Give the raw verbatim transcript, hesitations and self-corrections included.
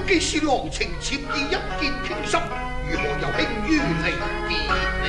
既是郎情妾意，一見傾心，如何又輕於離別？